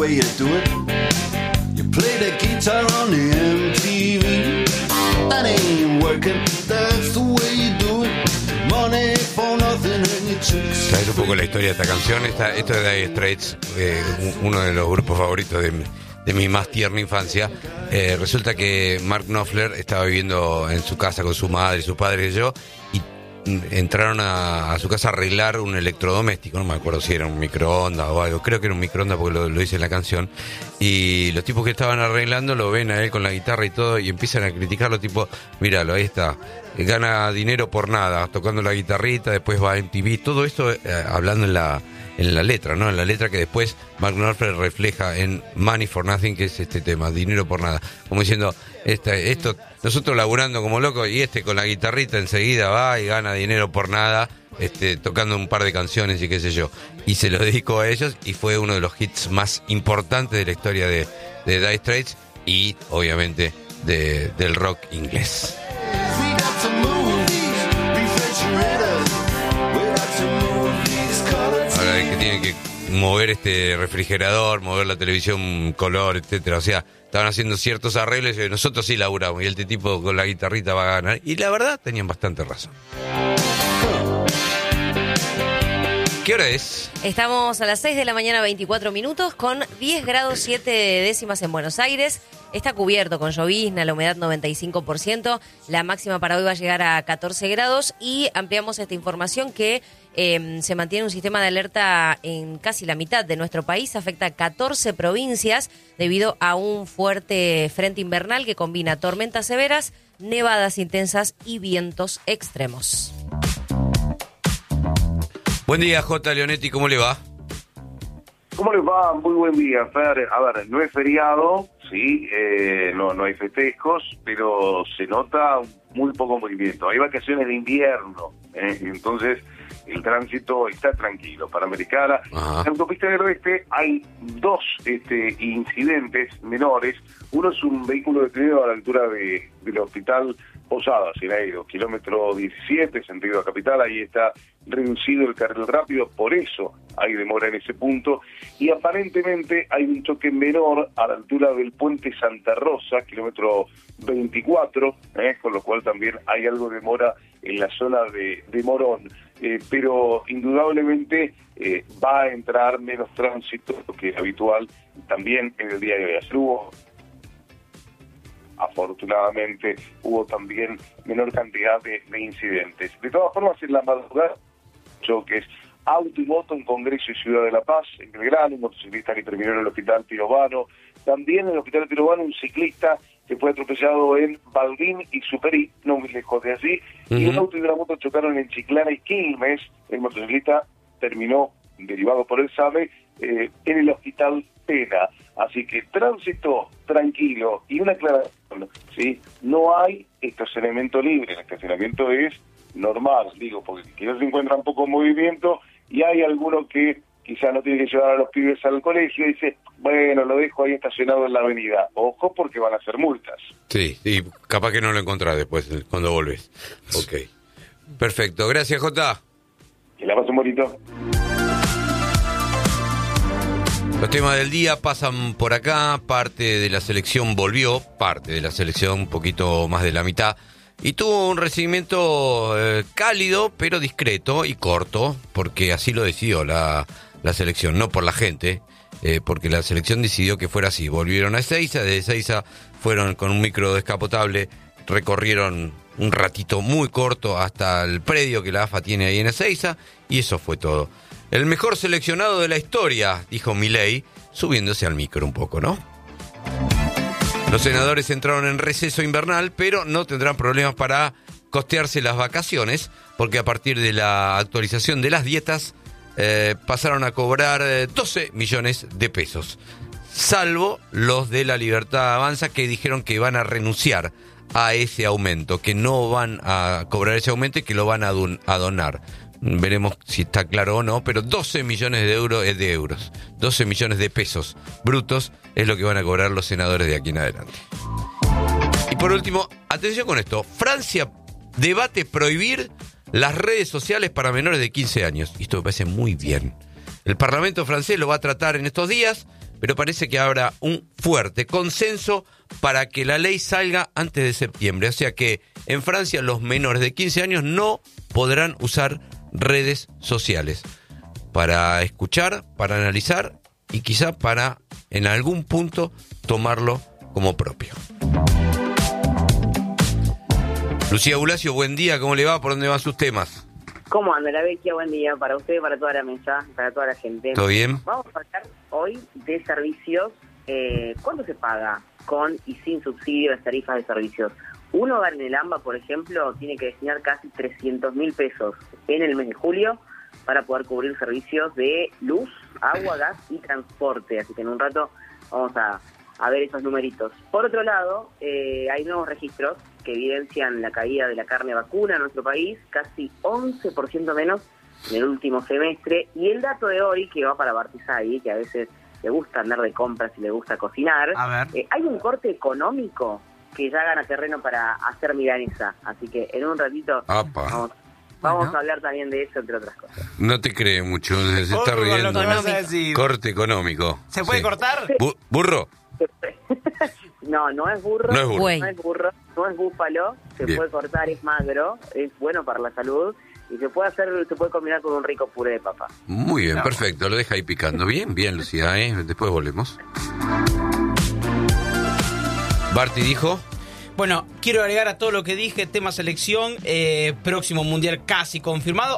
way you do it. You play the guitar on the MTV. That ain't working, that's the way you do it. Money for nothing and your chicks. ¿Sabes un poco la historia de esta canción? Esto de Dire Straits, uno de los grupos favoritos de mi más tierna infancia. Resulta que Mark Knopfler estaba viviendo en su casa con su madre y su padre y yo, y entraron a su casa a arreglar un electrodoméstico, no me acuerdo si era un microondas o algo, creo que era un microondas porque lo dice en la canción, y los tipos que estaban arreglando lo ven a él con la guitarra y todo, y empiezan a criticarlo, tipo, míralo, ahí está, gana dinero por nada, tocando la guitarrita, después va a MTV, todo esto hablando en la letra, ¿no? En la letra que después Mark Knopfler refleja en Money for Nothing, que es este tema, dinero por nada, como diciendo, esto nosotros laburando como locos y con la guitarrita enseguida va y gana dinero por nada, tocando un par de canciones y qué sé yo. Y se lo dedicó a ellos y fue uno de los hits más importantes de la historia de Dire Straits y obviamente del rock inglés. Ahora es que tienen que mover este refrigerador, mover la televisión color, etcétera, o sea, estaban haciendo ciertos arreglos y nosotros sí laburamos y este tipo con la guitarrita va a ganar, y la verdad tenían bastante razón. ¿Qué hora es? Estamos a las 6 de la mañana, 24 minutos, con 10 grados 7 décimas en Buenos Aires. Está cubierto con llovizna, la humedad 95%. La máxima para hoy va a llegar a 14 grados. Y ampliamos esta información que se mantiene un sistema de alerta en casi la mitad de nuestro país. Afecta a 14 provincias debido a un fuerte frente invernal que combina tormentas severas, nevadas intensas y vientos extremos. Buen día, J. Leonetti, ¿cómo le va? ¿Cómo les va? Muy buen día, Fer. A ver, no es feriado, sí, no hay festejos, pero se nota muy poco movimiento. Hay vacaciones de invierno, entonces el tránsito está tranquilo. Panamericana, en la autopista del oeste hay dos incidentes menores. Uno es un vehículo detenido a la altura del hospital Posadas, en Aedo, kilómetro 17, sentido a Capital. Ahí está reducido el carril rápido, por eso hay demora en ese punto. Y aparentemente hay un choque menor a la altura del puente Santa Rosa, kilómetro 24, con lo cual también hay algo de demora en la zona de Morón. Pero indudablemente va a entrar menos tránsito que es habitual también en el día de hoy. Ayer afortunadamente hubo también menor cantidad de incidentes. De todas formas, en la madrugada, choques auto y moto en Congreso y Ciudad de La Paz, en Belgrano, un motociclista que terminó en el Hospital Pirovano. También en el Hospital Pirovano un ciclista que fue atropellado en Balbín y Superí, no muy lejos de allí. Y un auto y una moto chocaron en Chiclana y Quilmes. El motociclista terminó, derivado por el SAME, en el Hospital Pena. Así que tránsito tranquilo y una aclaración, ¿sí? No hay estacionamiento libre, el estacionamiento es normal, digo, porque quizás se encuentra un poco en movimiento y hay alguno que quizás no tiene que llevar a los pibes al colegio y dice, bueno, lo dejo ahí estacionado en la avenida. Ojo, porque van a hacer multas. Sí, y capaz que no lo encontrás después, cuando volvés. Ok. Perfecto. Gracias, Jota. Que la pasen bonito. Los temas del día pasan por acá. Parte de la selección volvió, un poquito más de la mitad, y tuvo un recibimiento cálido, pero discreto y corto, porque así lo decidió la selección, no por la gente, porque la selección decidió que fuera así. Volvieron a Ezeiza, desde Ezeiza fueron con un micro descapotable, recorrieron un ratito muy corto hasta el predio que la AFA tiene ahí en Ezeiza, y eso fue todo. El mejor seleccionado de la historia, dijo Milei, subiéndose al micro un poco, ¿no? Los senadores entraron en receso invernal, pero no tendrán problemas para costearse las vacaciones, porque a partir de la actualización de las dietas, pasaron a cobrar 12 millones de pesos. Salvo los de La Libertad Avanza, que dijeron que van a renunciar a ese aumento, que no van a cobrar ese aumento y que lo van a donar. Veremos si está claro o no, pero 12 millones de euros, 12 millones de pesos brutos es lo que van a cobrar los senadores de aquí en adelante. Y por último, atención con esto, Francia debate prohibir las redes sociales para menores de 15 años. Esto me parece muy bien. El Parlamento francés lo va a tratar en estos días, pero parece que habrá un fuerte consenso para que la ley salga antes de septiembre. O sea que en Francia los menores de 15 años no podrán usar redes sociales para escuchar, para analizar y quizá para en algún punto tomarlo como propio. Lucía Bulacio, buen día, ¿cómo le va? ¿Por dónde van sus temas? ¿Cómo anda la Vecchia? Buen día para usted, para toda la mesa, para toda la gente. ¿Todo bien? Vamos a hablar hoy de servicios. ¿Cuánto se paga con y sin subsidio las tarifas de servicios? Un hogar en el AMBA, por ejemplo, tiene que destinar casi 300.000 pesos en el mes de julio para poder cubrir servicios de luz, agua, gas y transporte. Así que en un rato vamos a ver esos numeritos. Por otro lado, hay nuevos registros que evidencian la caída de la carne vacuna en nuestro país, casi 11% menos en el último semestre. Y el dato de hoy, que va para Bartizay, que a veces le gusta andar de compras y le gusta cocinar, hay un corte económico que ya gana terreno para hacer milanesa. Así que en un ratito vamos a hablar también de eso, entre otras cosas. No te cree mucho, se está riendo. Corte económico. ¿Se puede cortar? ¿Burro? No es burro, no es burro, no es búfalo, se puede cortar, es magro, es bueno para la salud y se puede combinar con un rico puré de papa. Muy bien, perfecto, lo deja ahí picando. Bien, Lucía, después volvemos. Barty dijo... Bueno, quiero agregar a todo lo que dije, tema selección, próximo mundial casi confirmado.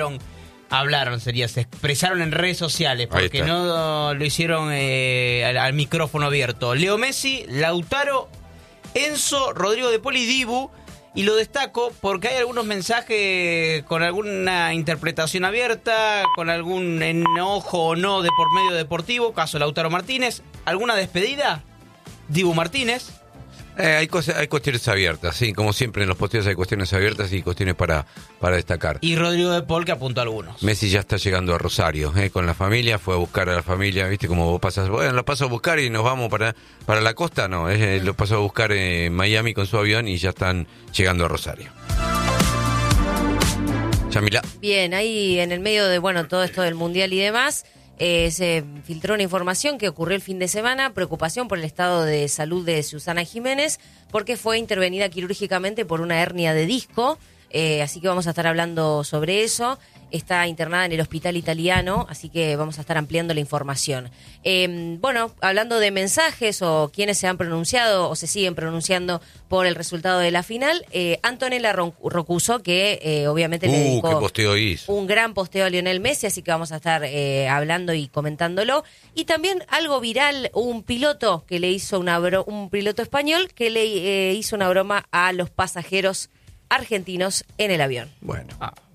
Se expresaron en redes sociales, porque no lo hicieron al micrófono abierto. Leo Messi, Lautaro, Enzo, Rodrigo de Paul y Dibu. Y lo destaco porque hay algunos mensajes con alguna interpretación abierta, con algún enojo o no de por medio deportivo, caso Lautaro Martínez. ¿Alguna despedida? Dibu Martínez. Hay cuestiones abiertas, sí, como siempre en los posteos hay cuestiones abiertas y cuestiones para destacar. Y Rodrigo de Paul, que apuntó a algunos. Messi ya está llegando a Rosario, con la familia, fue a buscar a la familia, viste como vos pasas, bueno, lo paso a buscar y nos vamos para la costa, no, lo pasó a buscar en Miami con su avión y ya están llegando a Rosario. Yamila. Bien, ahí en el medio de, todo esto del Mundial y demás, se filtró una información que ocurrió el fin de semana, preocupación por el estado de salud de Susana Jiménez, porque fue intervenida quirúrgicamente por una hernia de disco, así que vamos a estar hablando sobre eso. Está internada en el hospital italiano, así que vamos a estar ampliando la información. Hablando de mensajes o quienes se han pronunciado o se siguen pronunciando por el resultado de la final, Antonella Roccuzzo, que obviamente le dedicó qué posteo hizo. Un gran posteo a Lionel Messi, así que vamos a estar hablando y comentándolo. Y también algo viral, un piloto que le hizo un piloto español que le hizo una broma a los pasajeros argentinos en el avión. Bueno.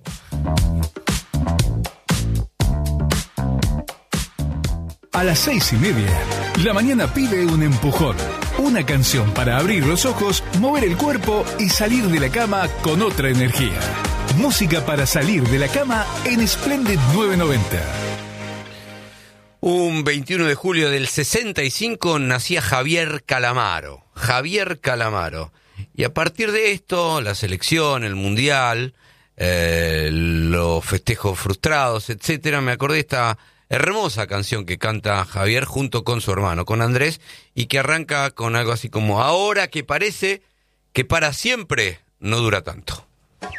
A las 6:30, la mañana pide un empujón. Una canción para abrir los ojos, mover el cuerpo y salir de la cama con otra energía. Música para salir de la cama en Splendid 990. Un 21 de julio del 65 nacía Javier Calamaro. Y a partir de esto, la selección, el mundial, los festejos frustrados, etcétera, me acordé de esta hermosa canción que canta Javier junto con su hermano, con Andrés, y que arranca con algo así como: ahora que parece que para siempre no dura tanto.